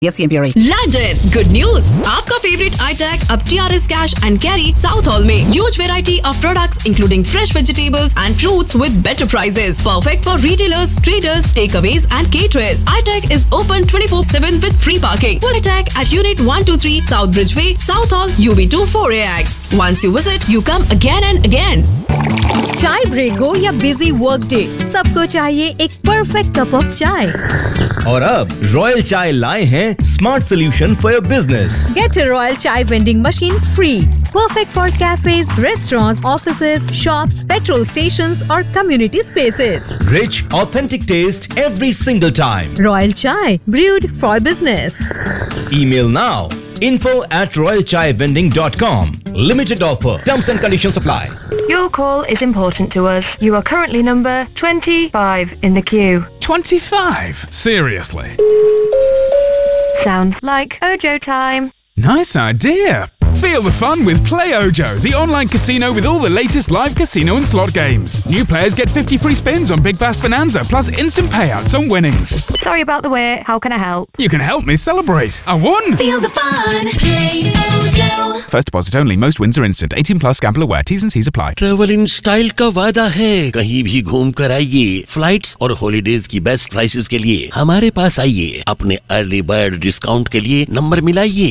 Landed! Good news! आपका favorite iTech अब TRS Cash and Carry South Hall में huge variety of products including fresh vegetables and fruits with better prices. Perfect for retailers, traders, takeaways and caterers. iTech is open 24/7 with free parking. iTech at Unit 123 South Bridgeway, South Hall, UB2 4AX. Once you visit, you come again and again. चाय break हो या busy work day, सबको चाहिए एक perfect cup of चाय। और अब royal चाय लाए हैं smart solution for your business. Get a Royal Chai vending machine free. Perfect for cafes, restaurants, offices, shops, petrol stations or community spaces. Rich, authentic taste every single time. Royal Chai, brewed for business. Email now. info@royalchaivending.com. Limited offer. Terms and conditions apply. Your call is important to us. You are currently number 25 in the queue. 25? Seriously? Sounds like Ojo time. Nice idea. Feel the fun with Play Ojo, the online casino with all the latest live casino and slot games. New players get 50 free spins on Big Bash Bonanza, plus instant payouts on winnings. Sorry about the wait. How can I help? You can help me celebrate. I won! Feel the fun. Play Ojo. First deposit only. Most wins are instant. 18 plus. Gamble aware. T's and C's apply. Travel in style का वादा है, कहीं भी घूम कर आइए। Flights और holidays की बेस्ट प्राइसेस के लिए हमारे पास आइए। अपने अर्ली बर्ड डिस्काउंट के लिए नंबर मिलाइए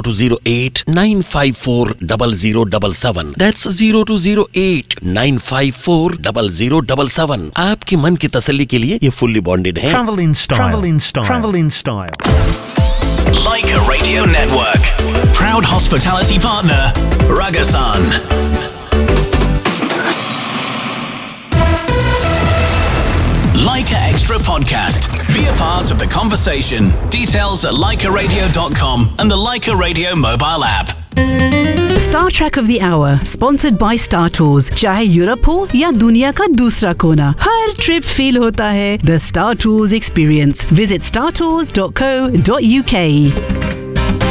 0208-954-0077। That's 0208-954-0077। आपके मन की तसल्ली के लिए ये फुल्ली बॉन्डेड है। Travel in style. Travel in style. Travel in style. Leica Radio Network. Proud hospitality partner, Ragasan. Leica Extra Podcast. Be a part of the conversation. Details at leicaradio.com and the Leica Radio mobile app. Star Trek of the Hour, sponsored by Star Tours. चाहे Europe हो या दुनिया का दूसरा कोना, हर trip feel होता है The Star Tours Experience. Visit startours.co.uk.